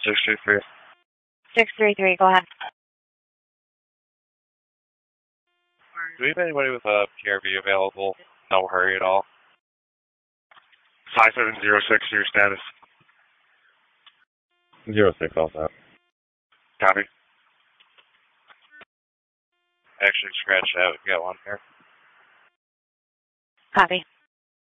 633. 633, go ahead. Do we have anybody with a PRV available? No hurry at all. 5706, your status. 06 also. Copy. Actually, scratch out. We got one here. Copy.